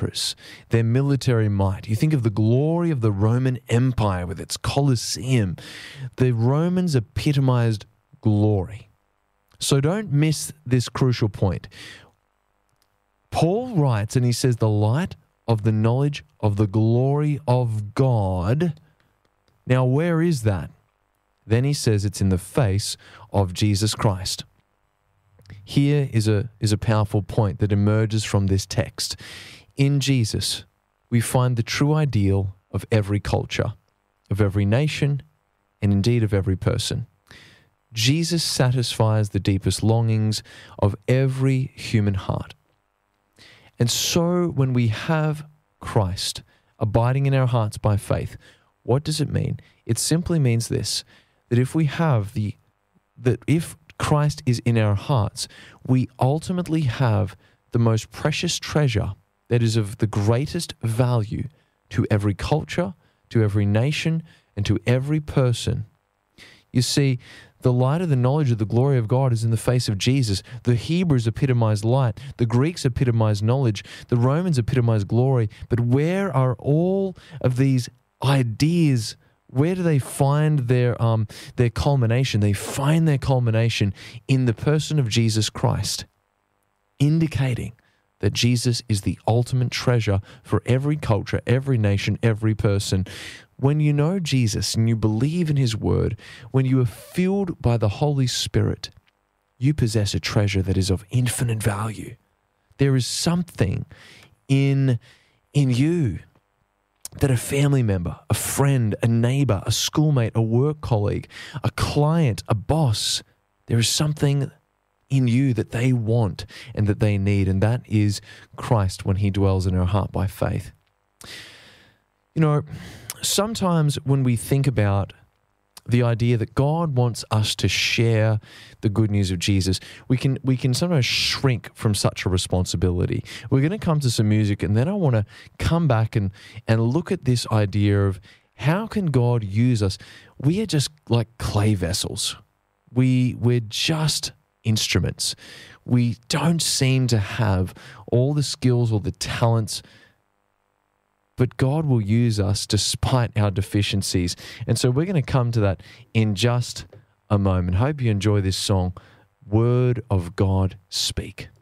emperors, their military might. You think of the glory of the Roman Empire with its Colosseum. The Romans epitomized glory. So don't miss this crucial point. Paul writes and he says, the light of the knowledge of the glory of God. Now, where is that? Then he says it's in the face of Jesus Christ. Here is a powerful point that emerges from this text. In Jesus, we find the true ideal of every culture, of every nation, and indeed of every person. Jesus satisfies the deepest longings of every human heart. And so when we have Christ abiding in our hearts by faith, what does it mean? It simply means this, that if Christ is in our hearts, we ultimately have the most precious treasure that is of the greatest value to every culture, to every nation, and to every person. You see, the light of the knowledge of the glory of God is in the face of Jesus. The Hebrews epitomized light. The Greeks epitomized knowledge. The Romans epitomized glory. But where are all of these ideas? Where do they find their culmination? They find their culmination in the person of Jesus Christ, indicating that Jesus is the ultimate treasure for every culture, every nation, every person. When you know Jesus and you believe in his word, when you are filled by the Holy Spirit, you possess a treasure that is of infinite value. There is something in you that a family member, a friend, a neighbor, a schoolmate, a work colleague, a client, a boss, there is something in you that they want and that they need, and that is Christ when he dwells in our heart by faith. You know, sometimes when we think about the idea that God wants us to share the good news of Jesus, we can sometimes shrink from such a responsibility. We're going to come to some music, and then I want to come back and look at this idea of how can God use us? We are just like clay vessels. We're just instruments. We don't seem to have all the skills or the talents, but God will use us despite our deficiencies. And so we're going to come to that in just a moment. Hope you enjoy this song, Word of God Speak.